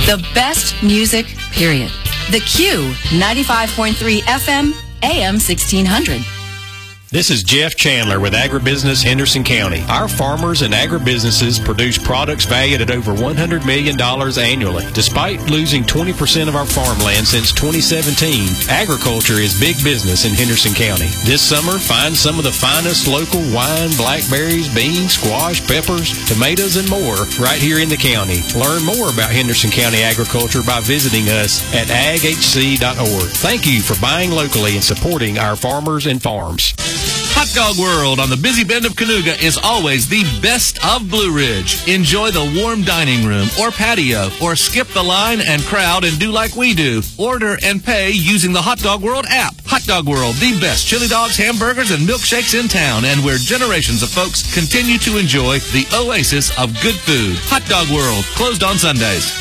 The best music, period. The Q, 95.3 FM, AM 1600. This is Jeff Chandler with Agribusiness Henderson County. Our farmers and agribusinesses produce products valued at over $100 million annually. Despite losing 20% of our farmland since 2017, agriculture is big business in Henderson County. This summer, find some of the finest local wine, blackberries, beans, squash, peppers, tomatoes, and more right here in the county. Learn more about Henderson County agriculture by visiting us at aghc.org. Thank you for buying locally and supporting our farmers and farms. Hot Dog World on the busy bend of Canoga is always the best of Blue Ridge. Enjoy the warm dining room or patio, or skip the line and crowd and do like we do. Order and pay using the Hot Dog World app. Hot Dog World, the best chili dogs, hamburgers, and milkshakes in town, and where generations of folks continue to enjoy the oasis of good food. Hot Dog World, closed on Sundays.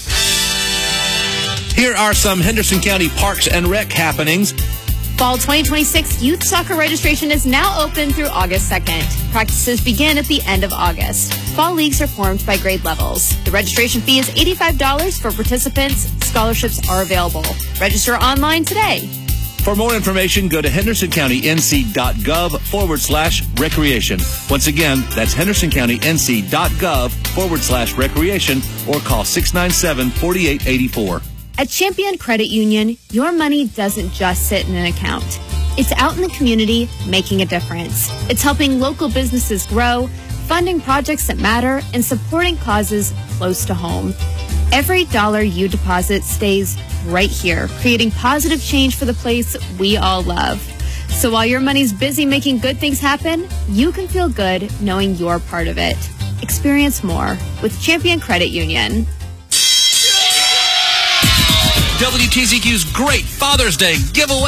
Here are some Henderson County Parks and Rec happenings. Fall 2026 Youth Soccer registration is now open through August 2nd. Practices begin at the end of August. Fall leagues are formed by grade levels. The registration fee is $85 for participants. Scholarships are available. Register online today. For more information, go to hendersoncountync.gov/recreation. Once again, that's hendersoncountync.gov/recreation, or call 697-4884. At Champion Credit Union, your money doesn't just sit in an account. It's out in the community, making a difference. It's helping local businesses grow, funding projects that matter, and supporting causes close to home. Every dollar you deposit stays right here, creating positive change for the place we all love. So while your money's busy making good things happen, you can feel good knowing you're part of it. Experience more with Champion Credit Union. WTZQ's great Father's Day giveaway.